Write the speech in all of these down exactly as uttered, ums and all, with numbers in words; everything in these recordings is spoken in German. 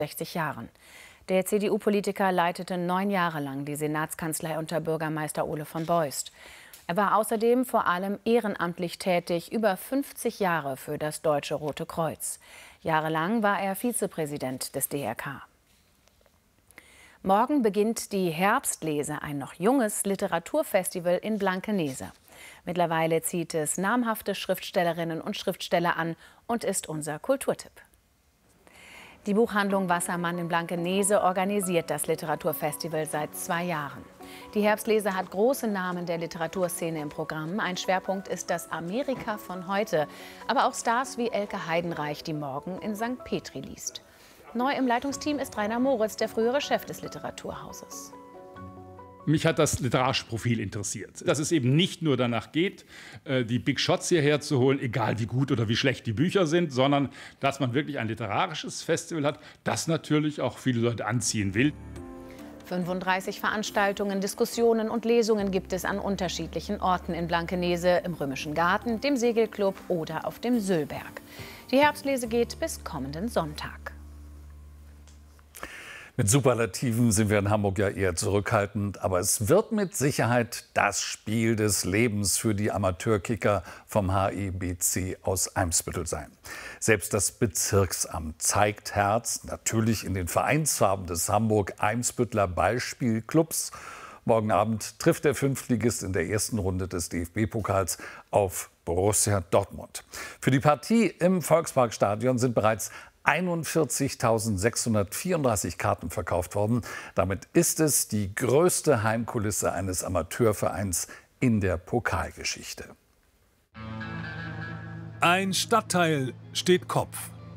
sechzig Jahren. Der C D U-Politiker leitete neun Jahre lang die Senatskanzlei unter Bürgermeister Ole von Beust. Er war außerdem vor allem ehrenamtlich tätig, über fünfzig Jahre für das Deutsche Rote Kreuz. Jahrelang war er Vizepräsident des D R K. Morgen beginnt die Herbstlese, ein noch junges Literaturfestival in Blankenese. Mittlerweile zieht es namhafte Schriftstellerinnen und Schriftsteller an und ist unser Kulturtipp. Die Buchhandlung Wassermann in Blankenese organisiert das Literaturfestival seit zwei Jahren. Die Herbstlese hat große Namen der Literaturszene im Programm. Ein Schwerpunkt ist das Amerika von heute, aber auch Stars wie Elke Heidenreich, die morgen in Sankt Petri liest. Neu im Leitungsteam ist Rainer Moritz, der frühere Chef des Literaturhauses. Mich hat das literarische Profil interessiert. Dass es eben nicht nur danach geht, die Big Shots hierher zu holen, egal wie gut oder wie schlecht die Bücher sind, sondern dass man wirklich ein literarisches Festival hat, das natürlich auch viele Leute anziehen will. fünfunddreißig Veranstaltungen, Diskussionen und Lesungen gibt es an unterschiedlichen Orten in Blankenese, im Römischen Garten, dem Segelclub oder auf dem Söllberg. Die Herbstlese geht bis kommenden Sonntag. Mit Superlativen sind wir in Hamburg ja eher zurückhaltend, aber es wird mit Sicherheit das Spiel des Lebens für die Amateurkicker vom H E B C aus Eimsbüttel sein. Selbst das Bezirksamt zeigt Herz, natürlich in den Vereinsfarben des Hamburg-Eimsbütteler Ballspielclubs. Morgen Abend trifft der Fünftligist in der ersten Runde des D F B-Pokals auf Borussia Dortmund. Für die Partie im Volksparkstadion sind bereits einundvierzigtausendsechshundertvierunddreißig Karten verkauft worden. Damit ist es die größte Heimkulisse eines Amateurvereins in der Pokalgeschichte. Ein Stadtteil steht Kopf.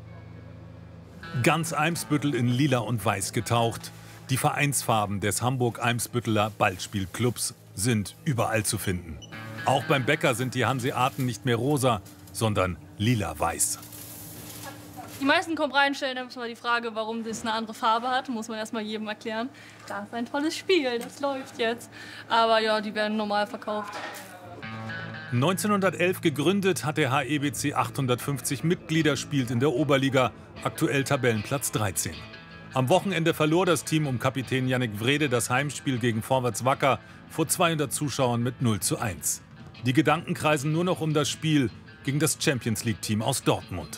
Ganz Eimsbüttel in Lila und Weiß getaucht. Die Vereinsfarben des Hamburg-Eimsbütteler Ballspielclubs sind überall zu finden. Auch beim Bäcker sind die Hanseaten nicht mehr rosa, sondern lila-weiß. Die meisten kommen reinstellen, dann ist mal die Frage, warum das eine andere Farbe hat. Muss man erst mal jedem erklären. Das ist ein tolles Spiel, das läuft jetzt. Aber ja, die werden normal verkauft. neunzehnhundertelf gegründet, hat der H E B C achthundertfünfzig Mitglieder, spielt in der Oberliga, aktuell Tabellenplatz dreizehn. Am Wochenende verlor das Team um Kapitän Yannick Wrede das Heimspiel gegen Vorwärts Wacker vor zweihundert Zuschauern mit null zu eins. Die Gedanken kreisen nur noch um das Spiel gegen das Champions-League-Team aus Dortmund.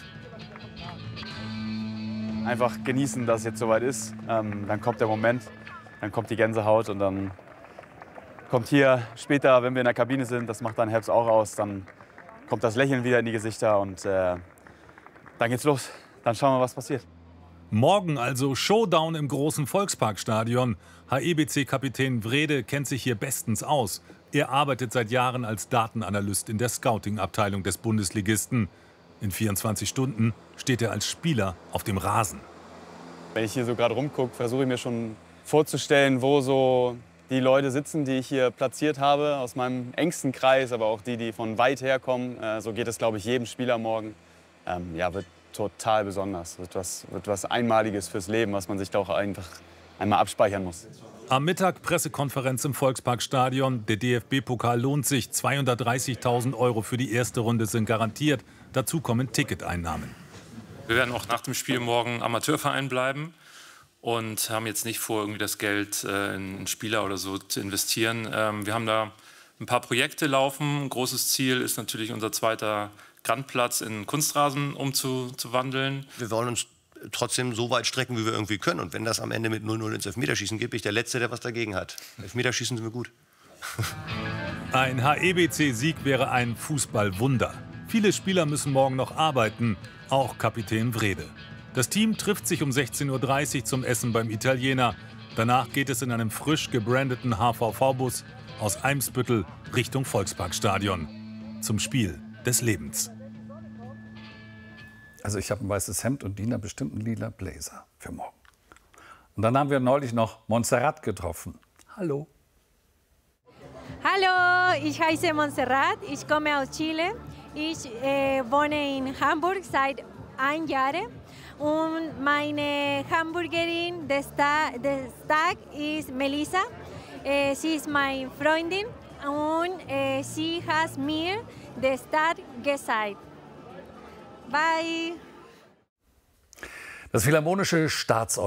Einfach genießen, dass es jetzt soweit ist. Ähm, dann kommt der Moment, dann kommt die Gänsehaut und dann kommt hier später, wenn wir in der Kabine sind, das macht dann Herbst auch aus, dann kommt das Lächeln wieder in die Gesichter und äh, dann geht's los. Dann schauen wir, was passiert. Morgen also Showdown im großen Volksparkstadion. H E B C-Kapitän Wrede kennt sich hier bestens aus. Er arbeitet seit Jahren als Datenanalyst in der Scouting-Abteilung des Bundesligisten. In vierundzwanzig Stunden steht er als Spieler auf dem Rasen. Wenn ich hier so gerade rumgucke, versuche ich mir schon vorzustellen, wo so die Leute sitzen, die ich hier platziert habe, aus meinem engsten Kreis, aber auch die, die von weit her kommen. Äh, so geht es, glaube ich, jedem Spieler morgen. Ähm, ja, wird total besonders. Wird was, wird was Einmaliges fürs Leben, was man sich da auch einfach einmal abspeichern muss. Am Mittag Pressekonferenz im Volksparkstadion. Der D F B-Pokal lohnt sich. zweihundertdreißigtausend Euro für die erste Runde sind garantiert. Dazu kommen Ticketeinnahmen. Wir werden auch nach dem Spiel morgen Amateurverein bleiben und haben jetzt nicht vor, irgendwie das Geld äh, in Spieler oder so zu investieren. Ähm, wir haben da ein paar Projekte laufen. Ein großes Ziel ist natürlich, unser zweiter Grandplatz in Kunstrasen umzuwandeln. Wir wollen uns trotzdem so weit strecken, wie wir irgendwie können. Und wenn das am Ende mit null null ins Elfmeterschießen geht, bin ich der Letzte, der was dagegen hat. Elfmeterschießen sind wir gut. Ein H E B C-Sieg wäre ein Fußballwunder. Viele Spieler müssen morgen noch arbeiten, auch Kapitän Wrede. Das Team trifft sich um sechzehn Uhr dreißig zum Essen beim Italiener. Danach geht es in einem frisch gebrandeten H V V-Bus aus Eimsbüttel Richtung Volksparkstadion. Zum Spiel des Lebens. Also ich habe ein weißes Hemd und Dina bestimmt einen lila Blazer für morgen. Und dann haben wir neulich noch Montserrat getroffen. Hallo. Hallo, ich heiße Montserrat, ich komme aus Chile. Ich äh, wohne in Hamburg seit ein Jahr und meine Hamburgerin des, Ta des Tages ist Melissa. Äh, sie ist meine Freundin und äh, sie hat mir des Tag gesagt. Bye. Das Philharmonische Staatsorchester